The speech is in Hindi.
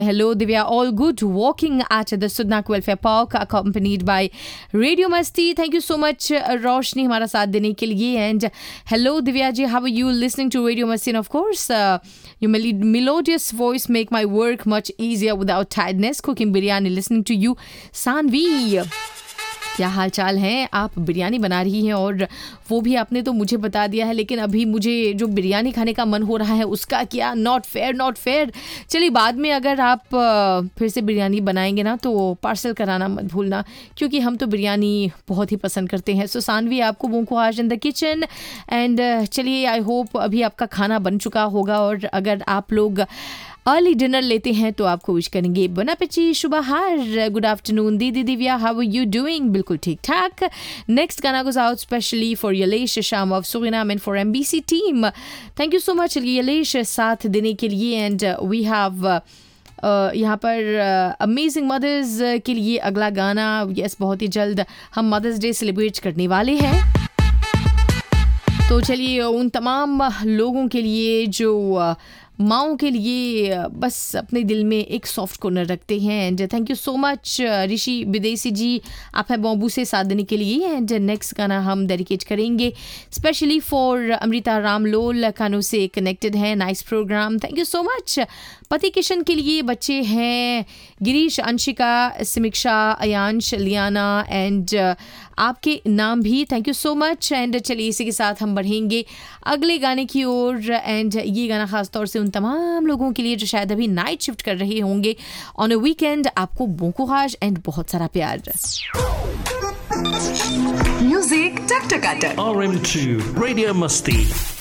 Hello, Divya. All good. Walking at the Sudnak Welfare Park, accompanied by Radio Masti. Thank you so much, Roshni, हमारा साथ देने के लिए. And hello, Divya ji. How are you? Listening to Radio Masti, and of course, your melodious voice make my work much easier without tiredness. Cooking biryani, listening to you, Sanvi. क्या हाल चाल है? आप बिरयानी बना रही हैं और वो भी आपने तो मुझे बता दिया है, लेकिन अभी मुझे जो बिरयानी खाने का मन हो रहा है उसका क्या? Not fair. चलिए, बाद में अगर आप फिर से बिरयानी बनाएंगे ना तो पार्सल कराना मत भूलना, क्योंकि हम तो बिरयानी बहुत ही पसंद करते हैं. सो सानवी, आपको बोंको आज इन द किचन. एंड चलिए, आई होप अभी आपका खाना बन चुका होगा, और अगर आप लोग अर्ली डिनर लेते हैं तो आपको विश करेंगे bon appétit, शुभाहार. गुड आफ्टरनून दीदी Divya, how are you doing? बिल्कुल ठीक ठाक. नेक्स्ट गाना गोज आउट स्पेशली फॉर यलेश शाम of Suriname and for MBC team. Thank you so much यलेश साथ देने के लिए. एंड वी हैव यहाँ पर अमेजिंग मदर्स के लिए अगला गाना. यस, बहुत ही जल्द हम मदर्स डे सेलिब्रेट करने वाले हैं, तो चलिए उन तमाम लोगों के लिए जो माओं के लिए बस अपने दिल में एक सॉफ्ट कॉर्नर रखते हैं. And thank you so much ऋषि विदेशी जी, आप हैं बॉम्बू से साथ देने के लिए. एंड नेक्स्ट गाना हम डेडिकेट करेंगे स्पेशली फॉर अमृता रामलोल, कानों से कनेक्टेड है. Nice program, thank you so much. पति किशन के लिए बच्चे हैं गिरीश, अंशिका, समीक्षा, अयांश, लियाना एंड आपके नाम भी. Thank you so much. And चलिए इसी के साथ हम बढ़ेंगे अगले गाने की ओर. एंड ये गाना खास तौर से उन तमाम लोगों के लिए जो शायद अभी नाइट शिफ्ट कर रहे होंगे ऑन अ वीकेंड. आपको bon courage एंड बहुत सारा प्यार. म्यूजिक टक टक टक. RM2 Radio Masti.